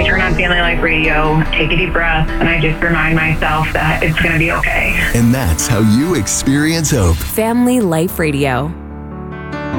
turn on Family Life Radio, take a deep breath, and I just remind myself that it's going to be okay. And that's how you experience hope. Family Life Radio.